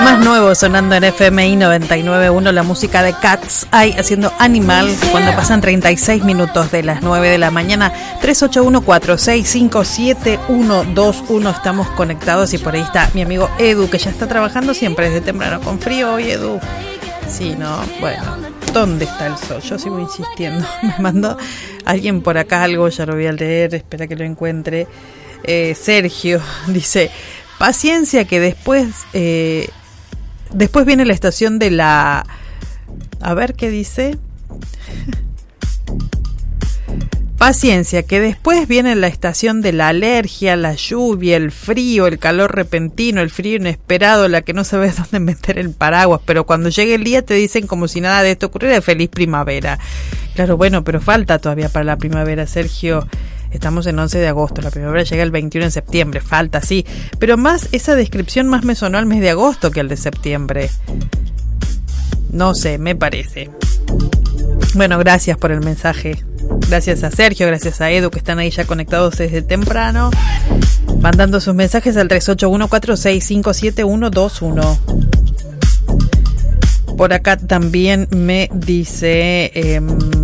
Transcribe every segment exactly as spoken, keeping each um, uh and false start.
más nuevo sonando en F M I noventa y nueve punto uno, la música de Cat's Eye haciendo Animal cuando pasan treinta y seis minutos de las nueve de la mañana. Tres ocho uno, cuatro seis cinco, siete uno dos uno, estamos conectados y por ahí está mi amigo Edu, que ya está trabajando siempre desde temprano. Con frío hoy, Edu. Sí, no, bueno, ¿dónde está el sol? Yo sigo insistiendo. Me mandó alguien por acá algo, ya lo voy a leer, espera que lo encuentre. Eh, Sergio dice: paciencia que después eh, después viene la estación de la... A ver qué dice. Paciencia que después viene la estación de la alergia, la lluvia, el frío, el calor repentino, el frío inesperado, la que no sabes dónde meter el paraguas, pero cuando llegue el día te dicen como si nada de esto ocurriera: feliz primavera. Claro, bueno, pero falta todavía para la primavera, Sergio. Estamos en once de agosto, la primavera llega el veintiuno de septiembre, falta, sí, pero más esa descripción más me sonó al mes de agosto que al de septiembre. No sé, me parece. Bueno, gracias por el mensaje. Gracias a Sergio, gracias a Edu, que están ahí ya conectados desde temprano, mandando sus mensajes al tres ocho uno, cuatro seis cinco, siete uno dos uno. Por acá también me dice... Eh,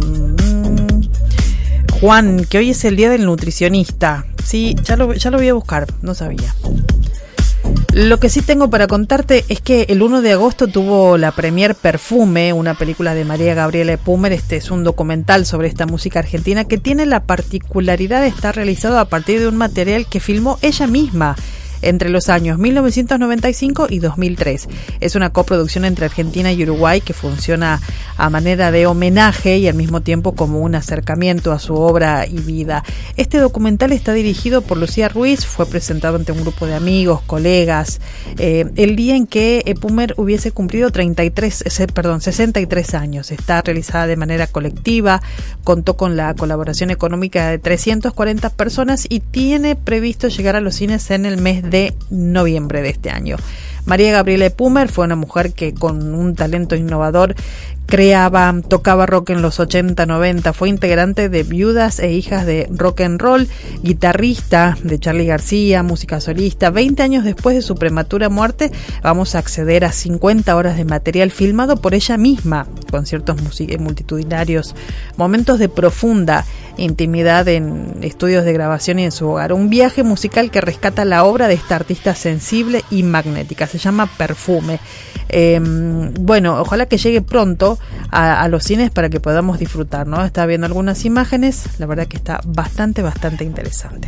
Juan, que hoy es el día del nutricionista. Sí, ya lo, ya lo voy a buscar, no sabía. Lo que sí tengo para contarte es que el uno de agosto tuvo la premier Perfume, una película de María Gabriela Epumer. Este es un documental sobre esta música argentina que tiene la particularidad de estar realizado a partir de un material que filmó ella misma entre los años mil novecientos noventa y cinco y dos mil tres. Es una coproducción entre Argentina y Uruguay que funciona a manera de homenaje y al mismo tiempo como un acercamiento a su obra y vida. Este documental está dirigido por Lucía Ruiz, fue presentado ante un grupo de amigos, colegas, eh, el día en que Epumer hubiese cumplido treinta y tres, perdón, sesenta y tres años. Está realizada de manera colectiva, contó con la colaboración económica de trescientas cuarenta personas y tiene previsto llegar a los cines en el mes de de noviembre de este año. María Gabriela Epumer fue una mujer que con un talento innovador creaba, tocaba rock en los ochenta, noventa, fue integrante de Viudas e Hijas de Rock and Roll, guitarrista de Charly García, música solista. veinte años después de su prematura muerte, vamos a acceder a cincuenta horas de material filmado por ella misma, conciertos multitudinarios, momentos de profunda intimidad en estudios de grabación y en su hogar. Un viaje musical que rescata la obra de esta artista sensible y magnética. Se llama Perfume. Eh, bueno, ojalá que llegue pronto a, a los cines para que podamos disfrutar, ¿no? Estaba viendo algunas imágenes, la verdad que está bastante, bastante interesante.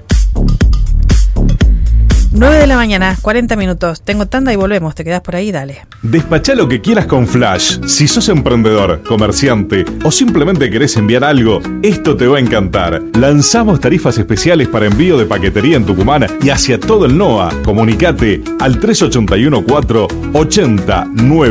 nueve de la mañana, cuarenta minutos. Tengo tanda y volvemos. ¿Te quedás por ahí? Dale. Despachá lo que quieras con Flash. Si sos emprendedor, comerciante o simplemente querés enviar algo, esto te va a encantar. Lanzamos tarifas especiales para envío de paquetería en Tucumán y hacia todo el N O A. Comunicate al tres ocho uno cuatro, ochenta, nueve